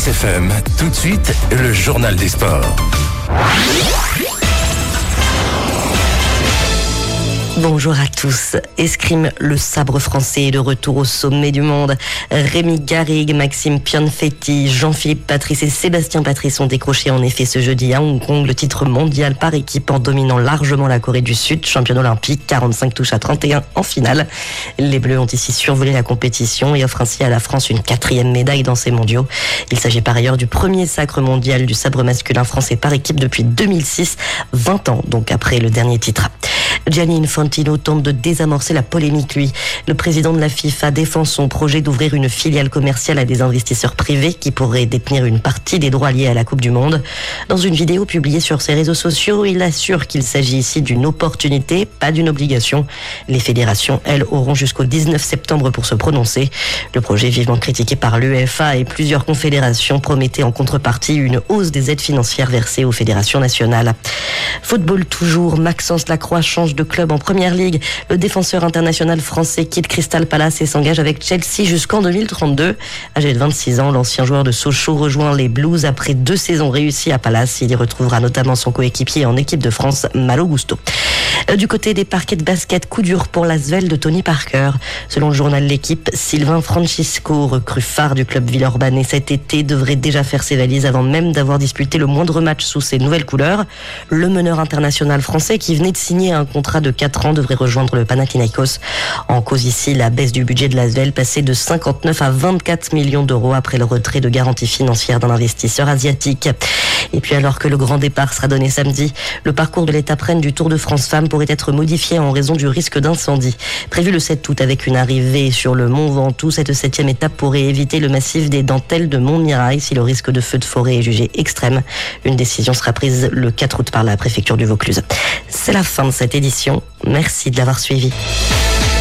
Paris FM, tout de suite, le journal des sports. Bonjour à tous. Escrime, le sabre français est de retour au sommet du monde. Rémi Garrigue, Maxime Pianfetti, Jean-Philippe Patrice et Sébastien Patrice ont décroché en effet ce jeudi à Hong Kong le titre mondial par équipe en dominant largement la Corée du Sud, championne olympique, 45 touches à 31 en finale. Les Bleus ont ici survolé la compétition et offrent ainsi à la France une 4e médaille dans ces mondiaux. Il s'agit par ailleurs du premier sacre mondial du sabre masculin français par équipe depuis 2006, 20 ans donc après le dernier titre. Gianni Infantino tente de désamorcer la polémique, lui. Le président de la FIFA défend son projet d'ouvrir une filiale commerciale à des investisseurs privés qui pourraient détenir une partie des droits liés à la Coupe du Monde. Dans une vidéo publiée sur ses réseaux sociaux, il assure qu'il s'agit ici d'une opportunité, pas d'une obligation. Les fédérations, elles, auront jusqu'au 19 septembre pour se prononcer. Le projet vivement critiqué par l'UEFA et plusieurs confédérations promettait en contrepartie une hausse des aides financières versées aux fédérations nationales. Football toujours, Maxence Lacroix change de club en Première Ligue. Le défenseur international français quitte Crystal Palace et s'engage avec Chelsea jusqu'en 2032. Âgé de 26 ans, l'ancien joueur de Sochaux rejoint les Blues après 2 saisons réussies à Palace. Il y retrouvera notamment son coéquipier en équipe de France, Malo Gusto. Du côté des parquets de basket, coup dur pour l'Asvel de Tony Parker. Selon le journal L'Équipe, Sylvain Francisco, recrue phare du club villeurbanais cet été, devrait déjà faire ses valises avant même d'avoir disputé le moindre match sous ses nouvelles couleurs. Le meneur international français qui venait de signer un contrat de 4 ans devrait rejoindre le Panathinaikos. En cause ici, la baisse du budget de l'Asvel passée de 59 à 24 millions d'euros après le retrait de garantie financière d'un investisseur asiatique. Et puis alors que le grand départ sera donné samedi, le parcours de l'étape reine du Tour de France Femmes pourrait être modifié en raison du risque d'incendie. Prévu le 7 août avec une arrivée sur le Mont Ventoux, cette 7e étape pourrait éviter le massif des Dentelles de Montmirail si le risque de feu de forêt est jugé extrême. Une décision sera prise le 4 août par la préfecture du Vaucluse. C'est la fin de cette édition. Merci de l'avoir suivi.